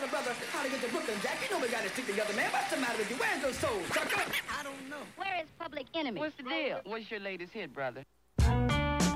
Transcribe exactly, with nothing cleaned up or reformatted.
tell a brother how to get to Brooklyn, Jack. You know we gotta stick together, man. What's the matter with you? Where's those souls, sucker? I don't know. Where is Public Enemy? What's the deal? What's your latest hit, brother?